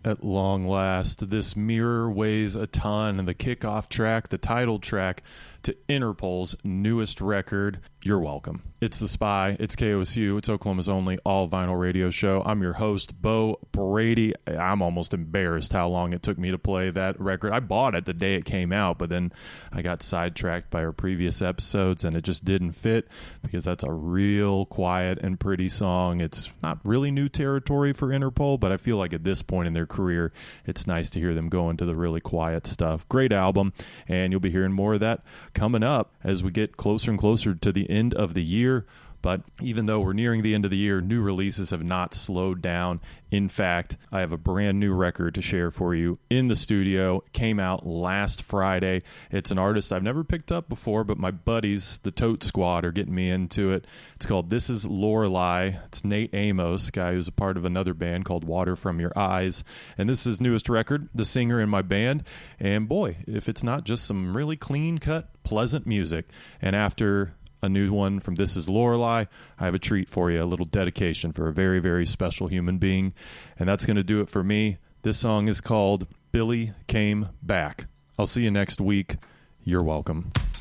at long last. This mirror weighs a ton, and the kickoff track, the title track to Interpol's newest record, You're Welcome. It's The Spy, it's KOSU, it's Oklahoma's only all-vinyl radio show. I'm your host, Bo Brady. I'm almost embarrassed how long it took me to play that record. I bought it the day it came out, but then I got sidetracked by our previous episodes, and it just didn't fit because that's a real quiet and pretty song. It's not really new territory for Interpol, but I feel like at this point in their career, it's nice to hear them go into the really quiet stuff. Great album, and you'll be hearing more of that coming up as we get closer and closer to the end of the year. But even though we're nearing the end of the year, new releases have not slowed down. In fact, I have a brand new record to share for you in the studio. It came out last Friday. It's an artist I've never picked up before, but my buddies, the Tote Squad, are getting me into it. It's called This Is Lorelei. It's Nate Amos, guy who's a part of another band called Water From Your Eyes. And this is his newest record, the singer in my band. And boy, if it's not just some really clean-cut, pleasant music. And after a new one from This Is Lorelei, I have a treat for you, a little dedication for a very, very special human being. And that's going to do it for me. This song is called Billy Came Back. I'll see you next week. You're welcome.